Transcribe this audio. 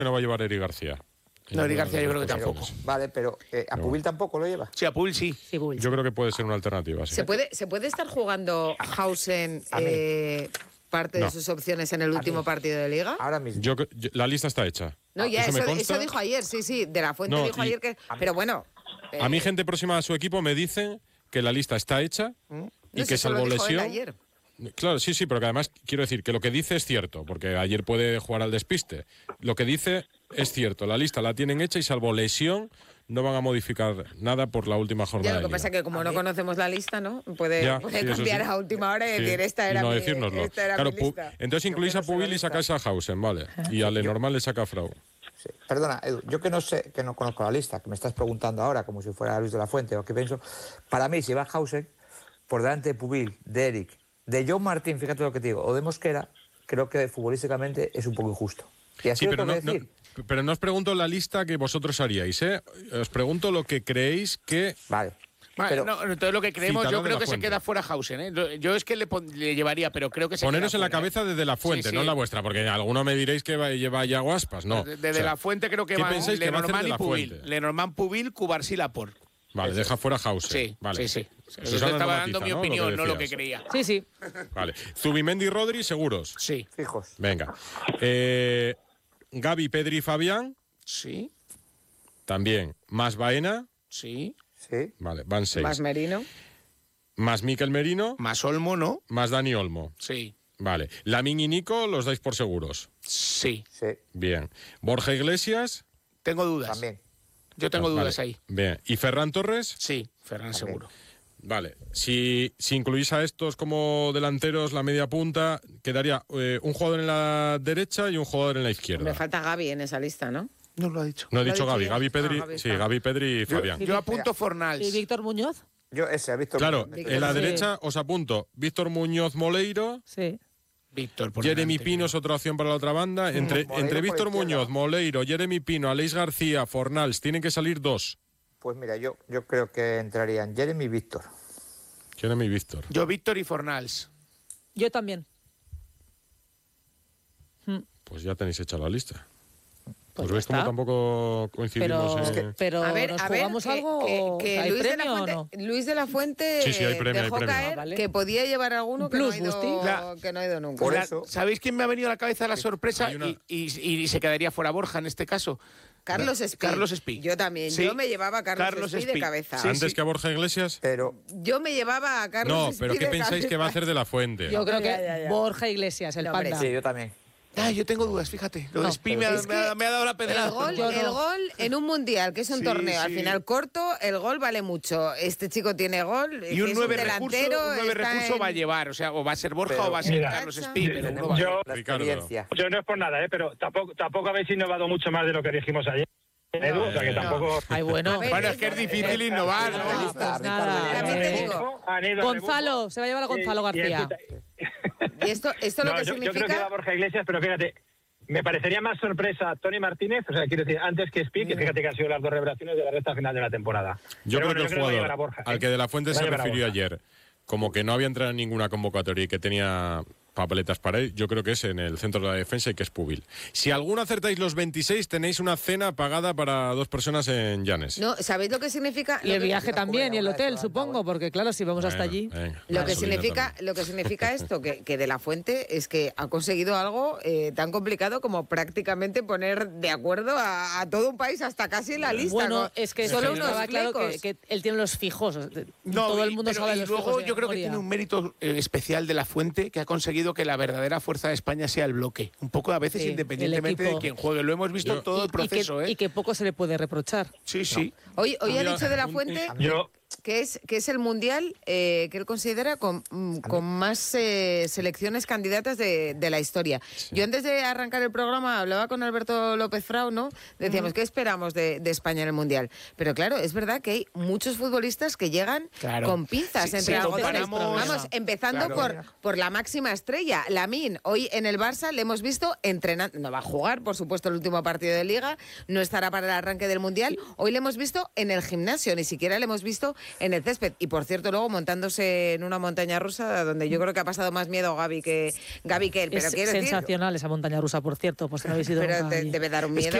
que no va a llevar Eric García. No, Eric García yo creo que tampoco. Vale, pero ¿a Pubil tampoco lo lleva? Sí, a Pubil sí. Yo creo que puede ser una alternativa. Sí. ¿Se puede estar jugando Hausen parte de sus opciones en el último partido de Liga? Ahora mismo. La lista está hecha. No, ya, me consta. eso dijo ayer, sí. De la Fuente dijo ayer que... Pero bueno... A mí gente próxima a su equipo me dice que la lista está hecha y que salvo lesión... Ayer. Claro, sí, pero que además quiero decir que lo que dice es cierto, porque ayer puede jugar al despiste. Lo que dice es cierto, la lista la tienen hecha y salvo lesión no van a modificar nada por la última jornada. Ya, lo que pasa es que como no conocemos la lista, ¿no? Puede cambiar a última hora y decir, esta era mi lista. Entonces incluís a Pubil y sacáis a Hausen, ¿vale? Y a Lenormand le saca a Frau. Sí. Perdona, Edu, yo que no sé, que no conozco la lista, que me estás preguntando ahora como si fuera Luis de la Fuente o qué pienso, para mí si va Hausen por delante de Pubil, de Eric, de John Martín, fíjate lo que te digo, o de Mosquera, creo que futbolísticamente es un poco injusto. Y así pero no os pregunto la lista que vosotros haríais, ¿eh? Os pregunto lo que creéis que... Vale. Pero, entonces lo que creemos, yo creo que se queda fuera Hausen, ¿eh? Yo es que le llevaría, pero creo que se Poneros queda en la fuera, cabeza de la Fuente, sí. No en la vuestra, porque alguno me diréis que lleva ya Guaspas, no. De la Fuente creo que va Lenormand y Pubil. Lenormand, Pubil, Cubarsí, Laporte. Vale, deja fuera Hausen. Sí, vale. sí. Eso estaba dando mi opinión, no lo que creía. Sí. Vale. Zubimendi y Rodri, seguros. Sí. Fijos. Venga. Gavi, Pedri y Fabián. Sí. También. Más Baena. Sí. Vale, van 6. Más Merino. Más Mikel Merino. Más Olmo, ¿no? Más Dani Olmo. Sí. Vale. Lamine y Nico los dais por seguros. Sí. Bien. Borja Iglesias. Tengo dudas. También. Yo tengo dudas ahí. Bien. ¿Y Ferran Torres? Sí, Ferran seguro. Vale. Si incluís a estos como delanteros, la media punta, quedaría un jugador en la derecha y un jugador en la izquierda. Me falta Gavi en esa lista, ¿no? No lo ha dicho. No he dicho Gavi. Gavi, Pedri. Gavi Sí, Gavi, Pedri y Fabián. Yo apunto Fornals. ¿Y Víctor Muñoz? Yo ese, Víctor. Claro, Muñoz. en la derecha os apunto Víctor Muñoz Moleiro. Sí. Víctor, por Jeremy delante, Pino es otra opción para la otra banda. Entre Víctor Muñoz, Moleiro, Jeremy Pino, Aleix García, Fornals, tienen que salir 2. Pues mira, yo creo que entrarían Jeremy y Víctor. Jeremy y Víctor. Yo Víctor y Fornals. Yo también. Pues ya tenéis hecha la lista. Pues ¿Os veis como tampoco coincidimos pero a ver, ¿nos jugamos algo? Que ¿Hay Luis, premio o no? Luis de la Fuente Sí, hay premio, dejó hay premio. caer Vale. que podía llevar alguno que no, Plus, que no ha ido nunca. Por eso. ¿Sabéis quién me ha venido a la cabeza la sorpresa? Hay una- Y se quedaría fuera Borja en este caso. Carlos Espí. Carlos Espí. Yo también. Sí. Yo me llevaba a Carlos Espí de cabeza. Sí, ¿Antes que a Borja Iglesias? Pero Yo me llevaba a Carlos No, Espí pero ¿qué de pensáis cabeza. que va a hacer de la Fuente? Yo creo que Ya. Borja Iglesias, el No, hombre, panda. sí, yo también. Yo tengo dudas, fíjate. Lo de Espí me Es que ha dado la pedrada. El gol en un mundial, que es un Sí, torneo, al sí. final corto, el gol vale mucho. Este chico tiene gol. Y un es 9 delantero, recurso va a llevar, o sea, o va a ser Borja Pero, o va a ser mira, Carlos Espí, pero uno va a yo- La Ricardo. experiencia. Yo no es por nada, pero tampoco habéis innovado mucho más de lo que dijimos ayer. Edu, o sea que tampoco... Ay, bueno. A ver, Bueno, es que es difícil innovar, ¿no? Lista, Pues nada. También te digo. Han ido Gonzalo, se va a llevar a Gonzalo García. ¿Y esto lo que yo creo que significa? va Borja Iglesias, pero fíjate, me parecería más sorpresa Tony Martínez, o sea, quiero decir, antes que Espí, que fíjate que han sido las dos revelaciones de la recta final de la temporada. Yo Pero creo bueno, que el va a llevar a jugador Borja, al que de la Fuente Va a se llevar a refirió Borja. ayer, como que no había entrado en ninguna convocatoria y que tenía papeletas para él, yo creo que es en el centro de la defensa y que es Pubil. Si alguno acertáis los 26, tenéis una cena pagada para 2 personas en Llanes. No, ¿sabéis lo que significa? Y el Lo que- viaje también, y el hotel, Bueno, supongo, porque claro, si vamos hasta allí. Lo que significa esto, que de la Fuente es que ha conseguido algo tan complicado como prácticamente poner de acuerdo a todo un país, hasta casi en la lista. Bueno, ¿no? es que solo unos estaba claro flecos. que él tiene los fijos. No, Todo el mundo pero- sabe y los luego fijos de yo creo que memoria. tiene un mérito especial de la Fuente que ha conseguido que la verdadera fuerza de España sea el bloque. Un poco a veces Sí, independientemente el de equipo. quién juegue. Lo hemos visto en todo el proceso, y que poco se le puede reprochar. Sí, sí. Hoy ha Mira, dicho de la Fuente Yo, que es el mundial que él considera con más selecciones candidatas de la historia. Yo antes de arrancar el programa hablaba con Alberto López Frau, ¿no? Decíamos, ¿qué esperamos de España en el mundial? Pero claro, es verdad que hay muchos futbolistas que llegan Claro. con pinzas Sí, entre si las comparamos- Vamos, empezando Claro. por la máxima estrella, Lamine. Hoy en el Barça le hemos visto entrenando, no va a jugar, por supuesto, el último partido de Liga, no estará para el arranque del mundial. Hoy le hemos visto en el gimnasio, ni siquiera le hemos visto en el césped. Y por cierto, luego montándose en una montaña rusa donde yo creo que ha pasado más miedo Gaby que él. Pero Es quiero decir, sensacional esa montaña rusa, por cierto, pues no habéis ido pero nunca allí. debe dar un Es miedo. que